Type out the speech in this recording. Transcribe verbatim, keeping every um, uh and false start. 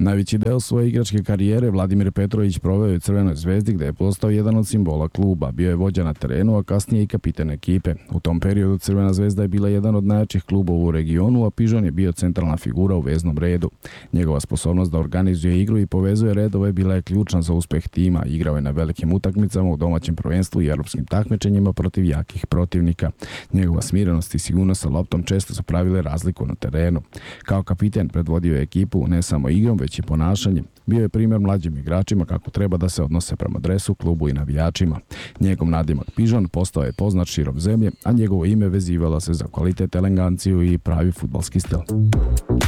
Najveći deo svoje igračke karijere Vladimir Petrović proveo je u Crvenoj Zvezdi, gde je postao jedan od simbola kluba. Bio je vođa na terenu, a kasnije i kapiten ekipe. U tom periodu Crvena Zvezda je bila jedan od najjačih klubova u regionu, a Pižon je bio centralna figura u veznom redu. Njegova sposobnost da organizuje igru i povezuje redove bila je ključna za uspeh tima. Igrao je na velikim utakmicama u domaćem prvenstvu i evropskim takmičenjima protiv jakih protivnika. Njegova smirenost i sigurnost sa loptom često su pravile razliku na terenu. Kao kapiten predvodio je ekipu ne samo igrom, već i ponašanjem. Bio je primjer mlađim igračima kako treba da se odnose prema dresu, klubu i navijačima. Njegov nadimak Pižon postao je poznat širom zemlje, a njegovo ime vezivalo se za kvalitet, eleganciju i pravi fudbalski stil.